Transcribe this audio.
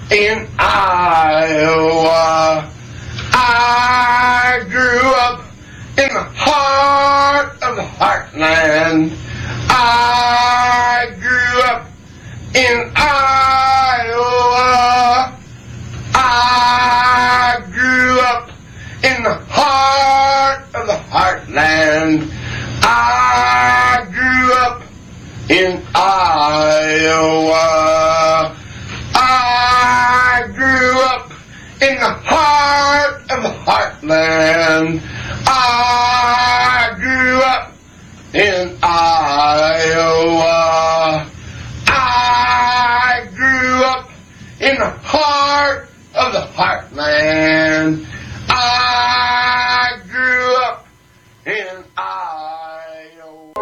in Iowa. I grew up in the heart of the heartland. I grew up in Iowa. I grew up in the heart of the heartland. I grew up in Iowa. I grew up in the heart of the heartland. I grew up in Iowa. I grew up in the heart of the heartland. I grew up in Iowa.